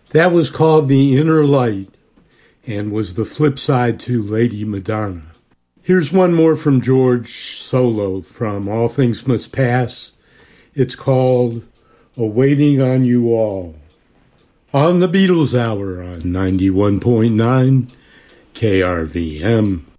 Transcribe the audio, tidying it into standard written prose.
That was called The Inner Light and was the flip side to Lady Madonna. Here's one more from George solo from All Things Must Pass. It's called Awaiting on You All. On the Beatles Hour on 91.9 KRVM.